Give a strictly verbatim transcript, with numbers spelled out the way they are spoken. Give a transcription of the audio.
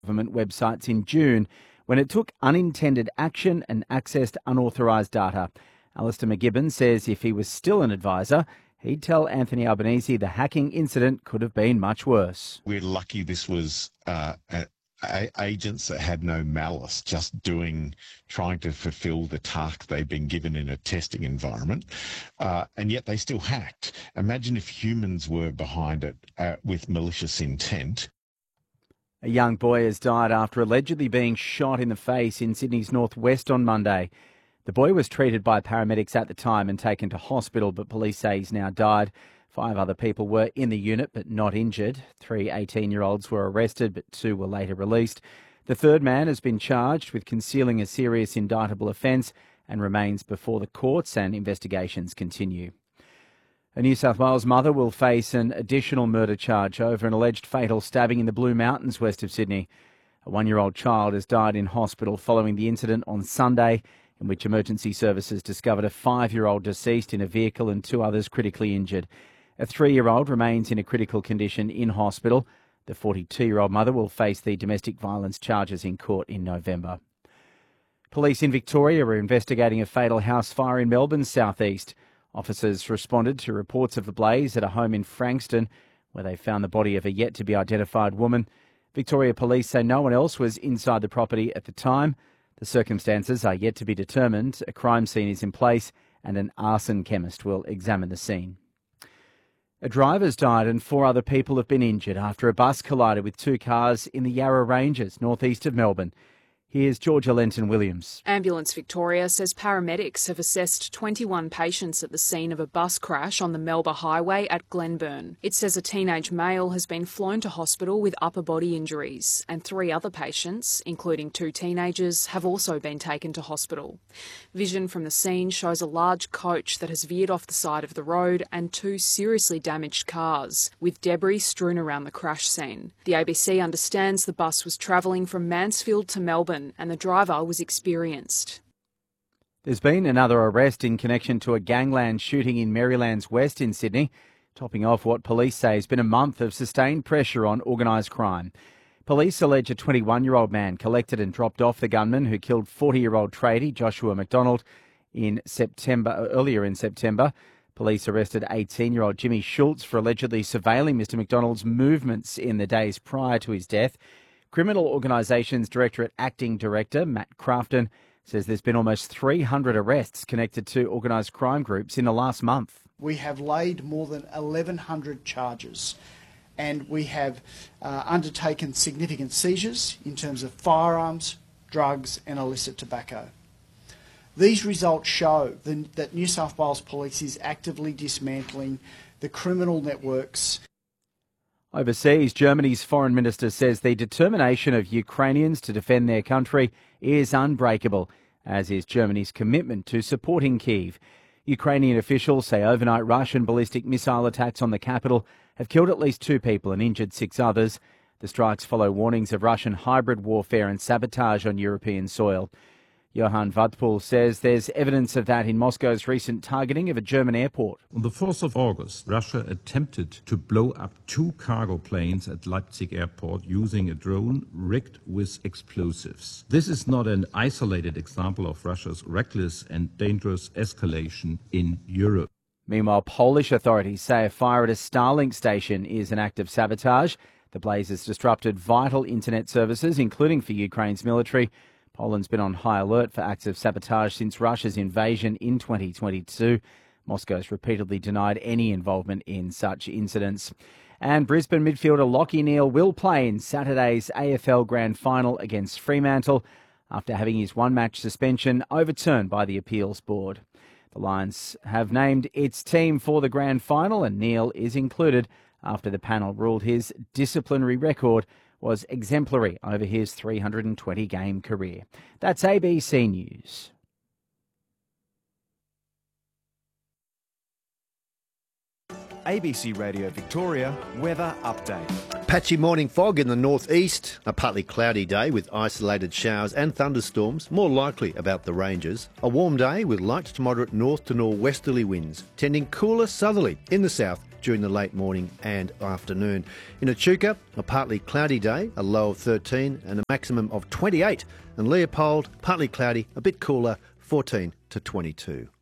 government websites in June when it took unintended action and accessed unauthorised data. Alistair McGibbon says if he was still an advisor, he'd tell Anthony Albanese the hacking incident could have been much worse. We're lucky this was uh, a, a, agents that had no malice, just doing, trying to fulfil the task they've been given in a testing environment, uh, and yet they still hacked. Imagine if humans were behind it uh, with malicious intent. A young boy has died after allegedly being shot in the face in Sydney's northwest on Monday. The boy was treated by paramedics at the time and taken to hospital, but police say he's now died. Five other people were in the unit but not injured. Three eighteen-year-olds were arrested, but two were later released. The third man has been charged with concealing a serious indictable offence and remains before the courts, and investigations continue. A New South Wales mother will face an additional murder charge over an alleged fatal stabbing in the Blue Mountains west of Sydney. A one-year-old child has died in hospital following the incident on Sunday, in which emergency services discovered a five-year-old deceased in a vehicle and two others critically injured. A three-year-old remains in a critical condition in hospital. The forty-two-year-old mother will face the domestic violence charges in court in November. Police in Victoria are investigating a fatal house fire in Melbourne's southeast. Officers responded to reports of a blaze at a home in Frankston, where they found the body of a yet-to-be-identified woman. Victoria Police say no one else was inside the property at the time. The circumstances are yet to be determined. A crime scene is in place and an arson chemist will examine the scene. A driver's died and four other people have been injured after a bus collided with two cars in the Yarra Ranges, northeast of Melbourne. Here's Georgia Lenton-Williams. Ambulance Victoria says paramedics have assessed twenty-one patients at the scene of a bus crash on the Melba Highway at Glenburn. It says a teenage male has been flown to hospital with upper body injuries, and three other patients, including two teenagers, have also been taken to hospital. Vision from the scene shows a large coach that has veered off the side of the road and two seriously damaged cars, with debris strewn around the crash scene. The A B C understands the bus was travelling from Mansfield to Melbourne, and the driver was experienced. There's been another arrest in connection to a gangland shooting in Maryland's West in Sydney, topping off what police say has been a month of sustained pressure on organised crime. Police allege a twenty-one-year-old man collected and dropped off the gunman who killed forty-year-old tradie Joshua McDonald in September, earlier in September. Police arrested eighteen-year-old Jimmy Schultz for allegedly surveilling Mister McDonald's movements in the days prior to his death. Criminal Organisations Directorate Acting Director Matt Crafton says there's been almost three hundred arrests connected to organised crime groups in the last month. We have laid more than eleven hundred charges, and we have uh, undertaken significant seizures in terms of firearms, drugs and illicit tobacco. These results show that New South Wales Police is actively dismantling the criminal networks. Overseas, Germany's foreign minister says the determination of Ukrainians to defend their country is unbreakable, as is Germany's commitment to supporting Kyiv. Ukrainian officials say overnight Russian ballistic missile attacks on the capital have killed at least two people and injured six others. The strikes follow warnings of Russian hybrid warfare and sabotage on European soil. Johann Wadpool says there's evidence of that in Moscow's recent targeting of a German airport. On the fourth of August, Russia attempted to blow up two cargo planes at Leipzig airport using a drone rigged with explosives. This is not an isolated example of Russia's reckless and dangerous escalation in Europe. Meanwhile, Polish authorities say a fire at a Starlink station is an act of sabotage. The blaze has disrupted vital internet services, including for Ukraine's military. Poland's been on high alert for acts of sabotage since Russia's invasion in twenty twenty-two. Moscow's repeatedly denied any involvement in such incidents. And Brisbane midfielder Lachie Neale will play in Saturday's A F L Grand Final against Fremantle after having his one-match suspension overturned by the appeals board. The Lions have named its team for the Grand Final, and Neale is included after the panel ruled his disciplinary record was exemplary over his three hundred twenty game career. That's A B C News. A B C Radio Victoria weather update. Patchy morning fog in the northeast, a partly cloudy day with isolated showers and thunderstorms, more likely about the ranges. A warm day with light to moderate north to northwesterly winds, tending cooler southerly in the south during the late morning and afternoon. In Echuca, a partly cloudy day, a low of thirteen and a maximum of twenty-eight. And Leopold, partly cloudy, a bit cooler, fourteen to twenty-two.